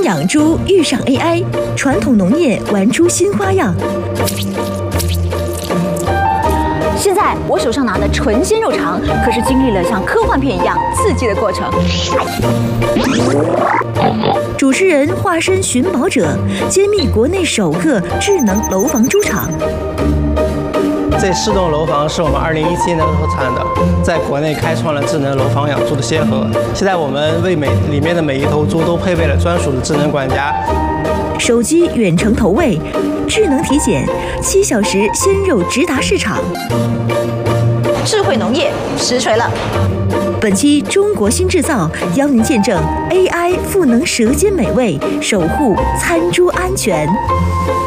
养猪遇上 AI， 传统农业玩出新花样。 现在我手上拿的纯鲜肉肠，可是经历了像科幻片一样刺激的过程。 主持人化身寻宝者，揭秘国内首个智能楼房猪场。 这4栋楼房是我们2017年投产的，在国内开创了智能楼房养猪的先河。现在我们为里面的每一头猪都配备了专属的智能管家， 手机远程投喂，智能体检，7小时鲜肉直达市场。 智慧农业实锤了。 本期中国新制造邀您见证 AI 赋能舌尖美味，守护餐猪安全。